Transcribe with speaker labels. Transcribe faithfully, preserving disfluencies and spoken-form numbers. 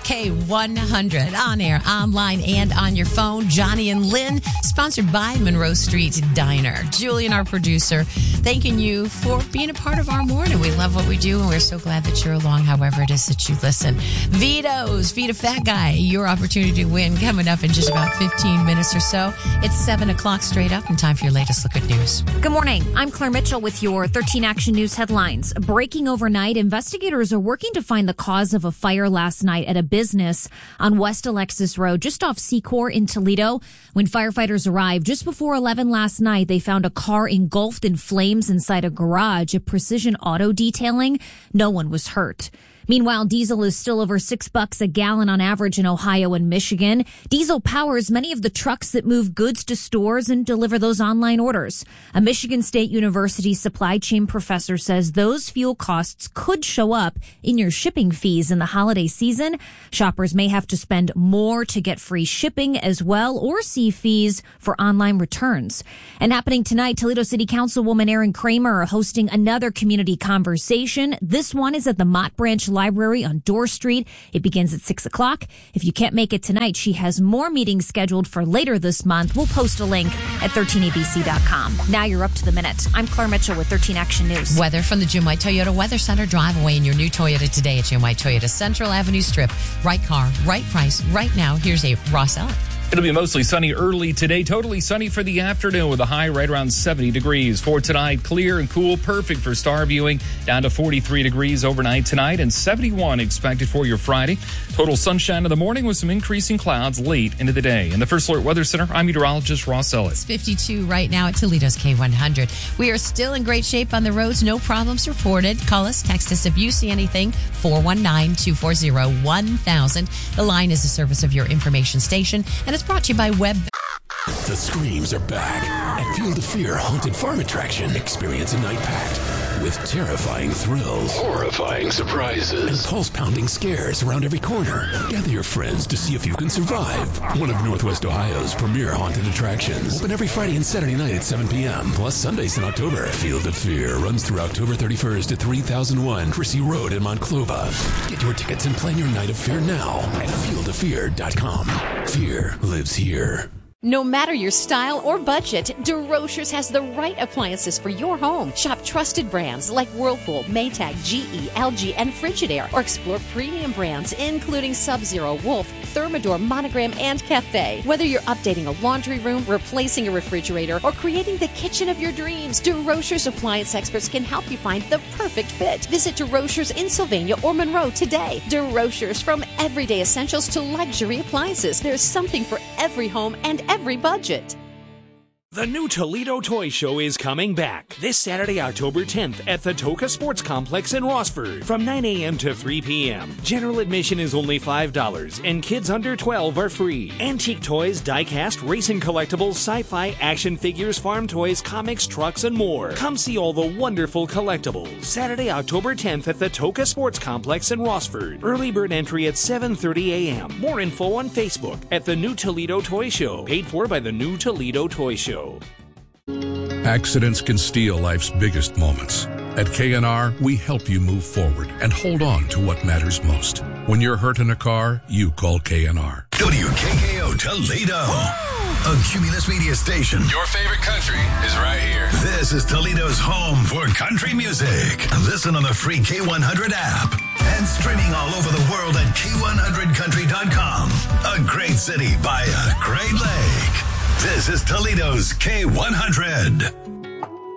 Speaker 1: K one hundred on air, online, and on your phone. Johnny and Lynn, sponsored by Monroe Street Diner. Julian, our producer, thanking you for being a part of our morning. We love what we do, and we're so glad that you're along, however it is that you listen. Vito's, Vita Fat Guy, your opportunity to win coming up in just about fifteen minutes or so. It's seven o'clock straight up, and time for your latest look at news.
Speaker 2: Good morning. I'm Claire Mitchell with your thirteen Action News headlines. Breaking overnight, investigators are working to find the cause of a fire last night at a business on West Alexis Road, just off Secor in Toledo. When firefighters arrived just before eleven last night, they found a car engulfed in flames inside a garage at Precision Auto Detailing. No one was hurt. Meanwhile, diesel is still over six bucks a gallon on average in Ohio and Michigan. Diesel powers many of the trucks that move goods to stores and deliver those online orders. A Michigan State University supply chain professor says those fuel costs could show up in your shipping fees in the holiday season. Shoppers may have to spend more to get free shipping as well, or see fees for online returns. And happening tonight, Toledo City Councilwoman Erin Kramer are hosting another community conversation. This one is at the Mott Branch Library on Dorr Street. It begins at six o'clock. If you can't make it tonight, she has more meetings scheduled for later this month. We'll post a link at thirteen A B C dot com. Now you're up to the minute. I'm Claire Mitchell with thirteen Action News.
Speaker 1: Weather from the Jim White Toyota Weather Center. Drive away in your new Toyota today at Jim White Toyota Central Avenue Strip. Right car, right price, right now. Here's a Ross Ellen.
Speaker 3: It'll be mostly sunny early today, totally sunny for the afternoon with a high right around seventy degrees. For tonight, clear and cool, perfect for star viewing, down to forty-three degrees overnight tonight and seventy-one expected for your Friday. Total sunshine in the morning with some increasing clouds late into the day. In the First Alert Weather Center, I'm meteorologist Ross Ellis.
Speaker 1: It's fifty-two right now at Toledo's K one hundred. We are still in great shape on the roads. No problems reported. Call us, text us if you see anything. four one nine, two four zero, one thousand. The line is a service of your information station, and it's brought to you by Web.
Speaker 4: The screams are back at Field of Fear Haunted Farm Attraction. Experience a night packed with terrifying thrills,
Speaker 5: horrifying surprises,
Speaker 4: and pulse-pounding scares around every corner. Gather your friends to see if you can survive. One of Northwest Ohio's premier haunted attractions. Open every Friday and Saturday night at seven p.m. plus Sundays in October. Field of Fear runs through October thirty-first at three thousand one Crissy Road in Monclova. Get your tickets and plan your night of fear now at field of fear dot com. Fear lives here.
Speaker 6: No matter your style or budget, DeRochers has the right appliances for your home. Shop trusted brands like Whirlpool, Maytag, G E, L G, and Frigidaire, or explore premium brands including Sub-Zero, Wolf, Thermador, Monogram, and Cafe. Whether you're updating a laundry room, replacing a refrigerator, or creating the kitchen of your dreams, DeRochers appliance experts can help you find the perfect fit. Visit DeRochers in Sylvania or Monroe today. DeRochers, from everyday essentials to luxury appliances. There's something for every home and every budget.
Speaker 7: The new Toledo Toy Show is coming back this Saturday, October tenth at the Toca Sports Complex in Rossford from nine a.m. to three p.m. General admission is only five dollars and kids under twelve are free. Antique toys, die-cast, racing collectibles, sci-fi, action figures, farm toys, comics, trucks, and more. Come see all the wonderful collectibles. Saturday, October tenth at the Toca Sports Complex in Rossford. Early bird entry at seven thirty a.m. More info on Facebook at the New Toledo Toy Show. Paid for by the New Toledo Toy Show.
Speaker 8: Accidents can steal life's biggest moments. At K N R, we help you move forward and hold on to what matters most. When you're hurt in a car, you call K N R.
Speaker 5: W K K O Toledo, a Cumulus Media station.
Speaker 9: Your favorite country is right here.
Speaker 5: This is Toledo's home for country music. Listen on the free K one hundred app and streaming all over the world at K one hundred country dot com. A great city by a great lake. This is Toledo's K one hundred.